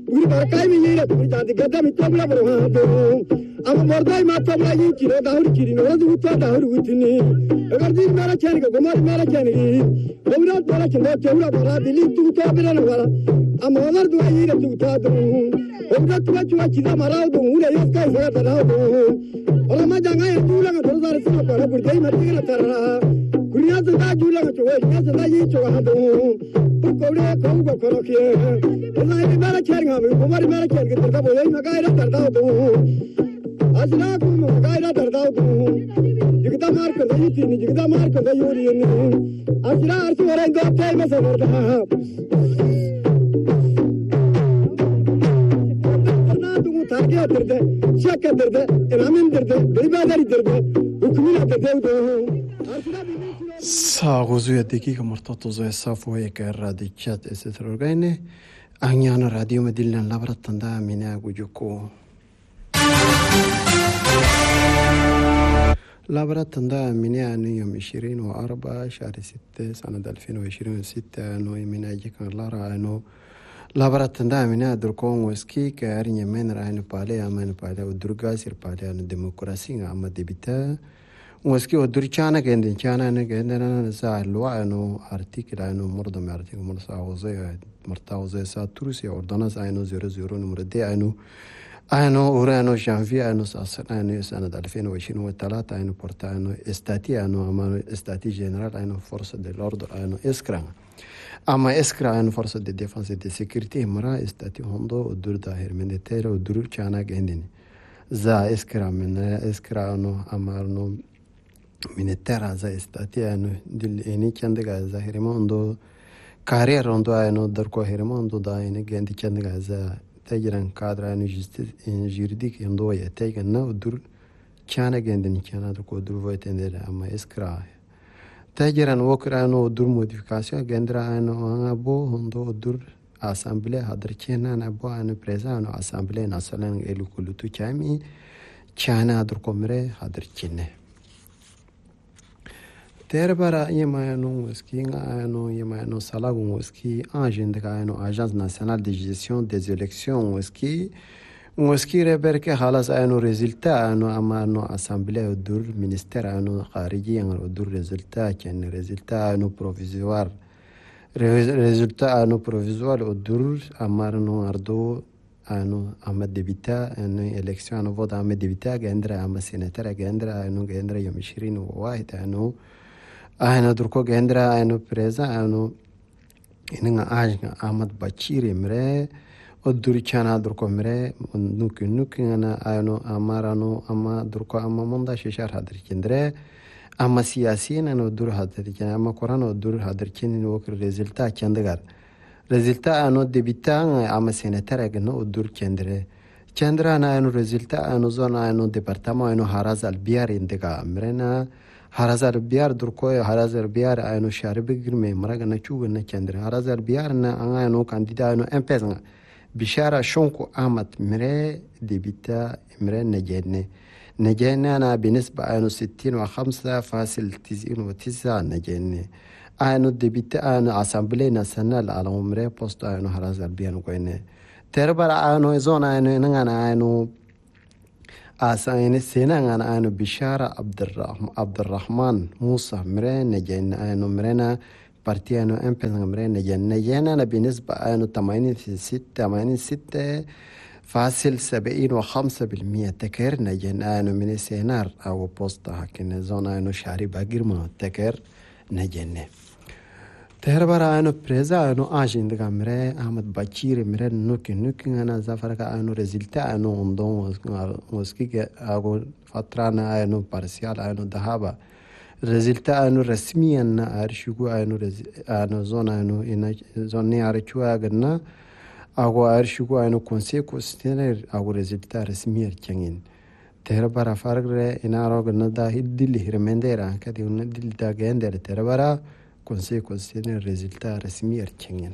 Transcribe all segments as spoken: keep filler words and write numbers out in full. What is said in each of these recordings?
uri barkai mi yira tu jadi gada mi tabla bro do am mordai ma tabla yi kiro da hur kiri no du ta da hur utini agar din mera chani ko gomar mera chani gomra mera chanda chawra bara dili tu ta bira na wala am omar du yira tu ta do gomra tu chwa chida mara do ure yes kai sa da do ora ma janga e tu la thor dar sino para burdai marti la tarara kuriya da ju la chwa ya da yi chwa do pur kore ko ko koro ke ora ni mera chani ga gomar mera chani ke ta boy ma ga ra tarda do asna ko ma ga ra tarda do jigda mar ka nahi thi ni jigda mar ka nahi ori ni asra arsu ora go te ma sa da na du targe derde shaka derde ramin derde ribadari derde hukmina derde do ساغوزوية دقيقة مرتبطة زي صافوية كرادي تشات استرورغيني أغنيانا راديو مدينة لابرات تندا مينا وجوكو لابرات تندا مينا يوم عشرين وأربعة شهر ستة سنة ألفين وعشرين وستة أنو يمينا جيكا لارا أنو لابرات تندا مينا دركون وسكي كارين يمين راينو بالي أمان بالي ودرغا سير بالي أنو ديمقراسي أما ديبتا وسكي ودر chana gende chana ne gende na sa lwa no article ano mordo me article mor sa oze morta oze sa turusi ordonance ano zero zero numero de ano ano urano janvier ano sa ano sana ألفين وعشرين وثلاثة ano porta ano estati ano ama estati general ano force de l'ordre ano eskra ama eskra ano force de défense et de sécurité mara estati hondo dur dahir militaire dur chana gende za eskra men eskra ano amarno militare za stati ano dil eni chandega za hermondo carrière rondo ano darko hermondo da eni gendi chandega za tajiran kadra ano justice juridique ndo ya tayganna udur chana gendi ni chana ko dur voitendere ama eskra tajiran wokra ano udur modification gendra ano abo hondo udur assemblée hadr chena na bo ano présent ano assemblée nationale elu kulutu chami chana dur komre hadr chenne Terbara yemano ski ano yemano salagu ski agent ano agence nationale de gestion des élections ski ski reberke halas ano résultat ano amano assemblée dur ministère ano khariji ano dur résultat ken résultat ano provisoire résultat ano provisoire dur amarno ardo ano ama debita ano élection ano vote ama debita gendra ama sénateur gendra ano gendra yom عشرين وواحد ano أنا دركو جندرا أنا بريزا أنا إننا عاجنا أحمد بشير مرة ودوري كان دركو مرة نوك نوك أنا أنا أمارانو أما دركو أما مندا ششار هذا جندرا أما سياسيين أنا دور هذا جندرا أما قرآن دور هذا جندرا وكر رزلتا جندرا رزلتا أنا دبيتا أما سيناتر أجنو دور جندرا جندرا أنا أنا رزلتا أنا زونا أنا ديبارتما أنا هراز البيار إندكا مرنا هرازر بيار دركوي هرازر بيار أنو شارب غرمي مرغ نچوغ نچندر هرازر بيار نا أنو كانديدا أنو إمبيزنا بشارة شونكو أحمد مري ديبيتا مري نجيني نجيني أنا بالنسبة أنو ستين وخمسة فاصل تسعين وتسعة نجيني أنو ديبيتا أنو أسامبلي ناسيونال على مري بوست أنو هرازر بيار كويني تربر أنو زونا أنو نغانا أنو أسأني سينا أنا أنا بشارة عبد الرحمن عبد الرحمن موسى مرين نجين أنا مرينا بارتي أنا إمبيزن مرين نجين نجين أنا بالنسبة أنا ثمانين ستة ثمانين ستة فاصل سبعين وخمسة بالمية تكر نجين أنا من سينار أو بوستا هكذا زون أنا شعري باقير ما تكر نجين تهربارا أنا بريزا أنا آجين دكا مري أحمد بشير مري نوكي نوكي أنا زافركا أنا رزلتا أنا عندهم وسكي أقول فترة أنا بارسيال أنا ذهبا رزلتا أنا رسميا أنا أرشوكو أنا رز أنا زون أنا إن زوني أرشوا أجنا أقول أرشوكو أنا كونسيكو ستينر أقول رزلتا رسميا كينين تهربارا فرق إن أروق ندا هدلي رمنديرا كدي وندل دا جندر تهربارا conseil concerne résultat rasmi archingen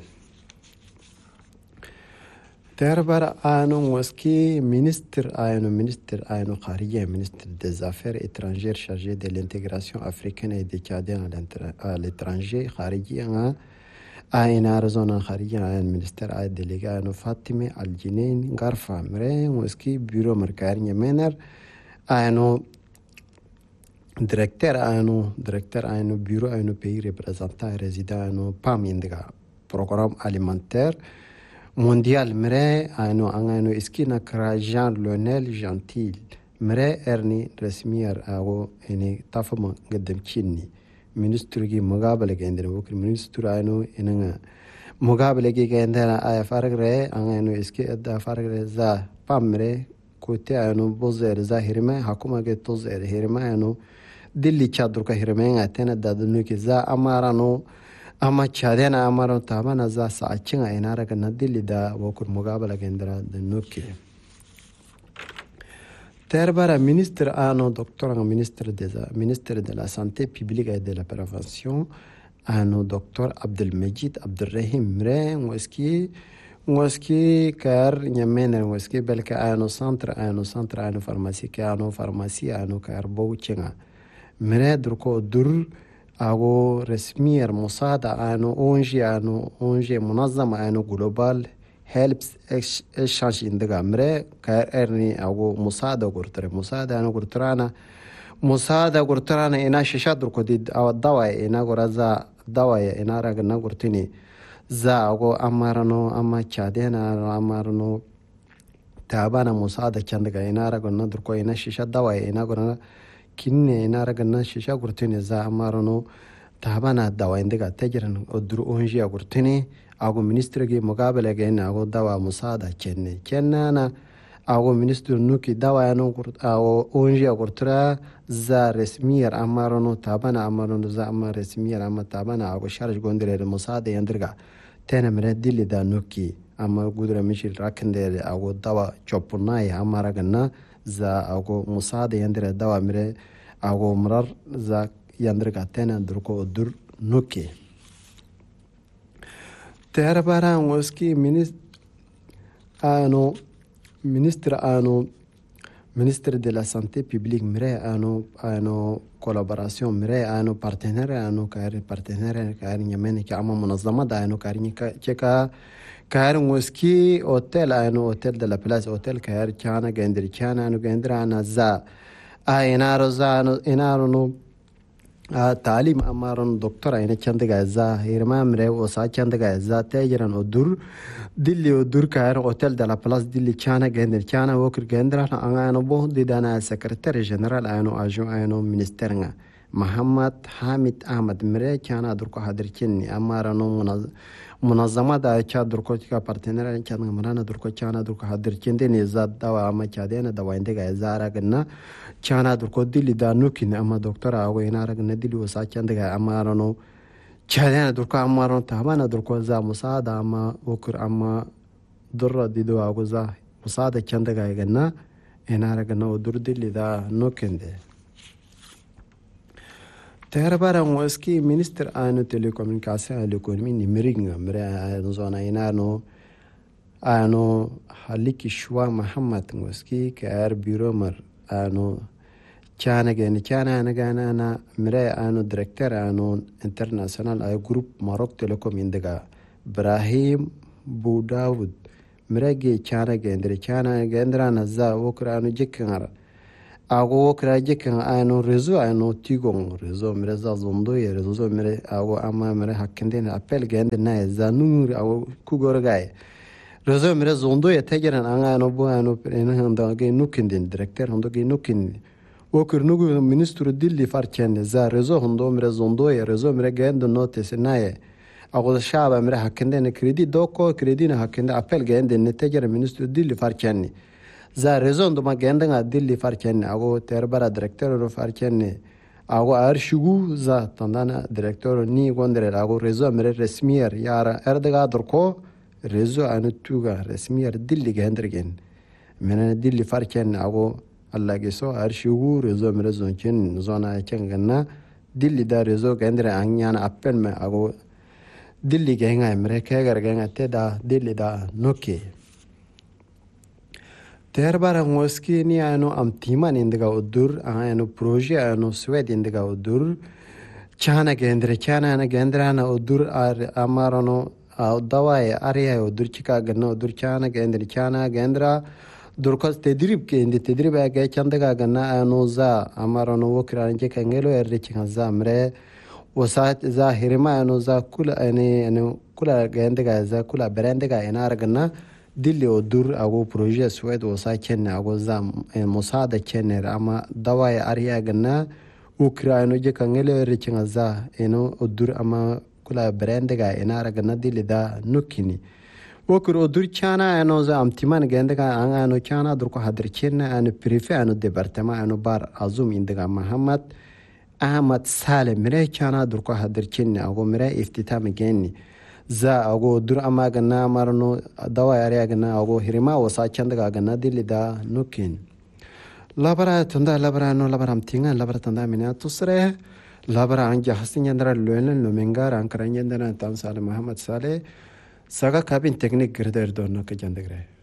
terbar ano waski ministre ano ministre ano khariya ministre des affaires étrangères chargé de l'intégration africaine et des Tchadiens à l'étranger khariya أين أرزونا خارجنا عن منستر أي دليغا أنو فاطمة الجنين غرفة مرين وسكي بيرو مركارين يمينر أنو directeur أنو directeur أنو بيرو أنو pays représentant résident أنو بام يندغا programme alimentaire mondial مري أنو أنو إسكينا كرا جان لونيل جانتيل مري إرني رسمير أو إني تفهم قدم كيني ministre ki mugabale gendere wokri ministre ayno enanga mugabale ki gendera ay faragre angayno iski adda faragre za pamre kote ayno bozer za hirme hakuma ge tozer hirme ayno dilli chadur ka hirme ngatena dadnu ki za amarano ama chadena amaro tabana za saachinga inara kana dilli da wokur mugabale gendera denuke Terbara ministre ano docteur ministre de ministre de la santé publique et de la prévention ano docteur Abdelmejid Abdelrahim Mre ngoski ngoski kar nyamene ngoski belka ano centre ano centre ano pharmacie ka ano pharmacie ano kar bouchenga Mre durko dur ago resmier musada ano onji ano onji munazzama ano global helps exchange indaga mre ka erni ago musada gurtare musada ano gurtrana musada gurtrana ina shishadur kodid aw dawa ina goraza dawa ina raga na gurtini za ago amarano amma chadena amarano tabana musada chandaga ina raga na durko ina shisha dawa ina gorana kinne ina raga na shisha gurtini za amarano tabana dawa indaga tajiran odur onji gurtini ago ministre ki mugabale gen ago dawa musada chenne chennana ago ministre nuki dawa no ago onji agurtra za resmier amarono tabana amarono za amar resmier amma tabana ago sharj gondire musada yandirga tenemre dilli da nuki amma gudra mishil rakende ago dawa chopunai amara ganna za ago musada yandire dawa mire ago murar za yandirga tena durko dur nuki Terbara ngoski ministre ano ministre ano ministre de la santé publique mire ano ano collaboration mire ano partenaire ano kari partenaire kari nyamene ki ama munazzama da ano kari cheka kari ngoski hotel ano hotel de la place hotel kari chana gendri chana ano gendra ana za a inaro za ano inaro no تعليم أمارن دكتورة إنه چند غازا هيرمان مره وسا چند غازا تاجران ودور دلی ودور كار هوتل دلا پلاس دلی چانا گندر چانا وکر گندر أنا أنا بوه ديدانا سكرتير جنرال أنا أجو أنا منسترنا محمد حامد أحمد مره چانا دركو حاضر چني أمارن منظمة دا چا دركو چا پارتنر چا مرانا دركو چانا دركو حاضر چندي نزاد دوا أما چا دينا دواينده غازا راغنا چانا دركو دلی دا نوكين أما دكتورة أو إنا راغنا دلی وسا چند غا أمارنو چادينا دركو أمارنو تابانا دركو زا مساعدة أما وكر أما در ديدو أو زا مساعدة چند غا غنا إنا راغنا ودر دلی دا نوكين دي Terbara ngoski minister ano telekomunikasi a l'economie numérique mre zona inano ano haliki shwa Muhammad ngoski kar bureau mar ano chana gen chana ana gana na mre ano directeur ano international a group Maroc Telecom indaga Ibrahim Boudawud mre ge chana gen dire chana gendra na za wokra ano jikara ago kraje kan ano rezo ano tigong rezo mere za zondo ye rezo mere ago ama mere hakkende ne appel gende na za numur ago kugor gay rezo mere zondo ye tegeran ano bu ano ena handa ge nukindin directeur handa ge nukin okur nugu ministru dilli farchen za rezo handa mere zondo ye rezo mere gende notice na ye ago shaba mere hakkende ne kredi doko kredi ne hakkende appel gende ne tegeran ministru dilli farchen za raison de ma genda nga dilli farchen ago terbara directeur ro farchen ago arshugu za tandana directeur ni gondere ago rezo mere resmier yara erdaga dorko rezo anu tuga resmier dilli gendregen mena dilli farchen ago alla geso arshugu rezo mere zonchen zona chengana dilli da rezo gendre anyana appel me ago dilli genga mere kegar genga teda dilli da noke Terbara ngoski ni ano am timan indiga udur ano proje ano swed indiga udur chana gendre chana na gendra na odur ar amarono dawai arya odur chika ganna odur chana gendre chana gendra durkos tedrib ke indi tedrib aga chandaga ganna anoza amarono wokraanje kangelo erre chinza mre وساعات za hirima ano za kula ane ano kula gendaga za kula berendaga enar ganna dilli odur ago projet swed wasa kenne ago za musada kenne ama dawai arya ganna ukraino je kangelo richinga za eno odur ama kula berendaga enar ganna dilli da nukini wokur odur chana ano za amtiman gendaga ano chana durko hadir kenne ano prefe ano departement ano bar azum indaga Muhammad أحمد سالم مري كان دركو هدر كني أو مري افتتام جني زا أو در أما جنا مرنو دوا يريا جنا أو هرما وسا كندك جنا دي لدا نوكين لابرا تندا لابرا نو لابرا متينا لابرا تندا منا تسره لابرا عنجا حسين يندرا لون لومينغار أنكران يندرا تام سالم محمد سالم ساقا كابين تكنيك غردر دونو كجندك